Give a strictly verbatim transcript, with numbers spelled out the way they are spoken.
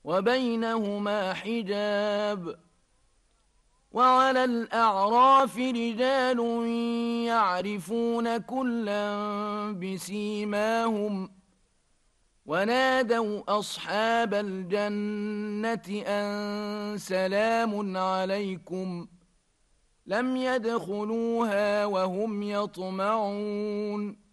وبينهما حجاب. وعلى الأعراف رجال يعرفون كلا بسيماهم ونادوا أصحاب الجنة أن سلام عليكم لم يدخلوها وهم يطمعون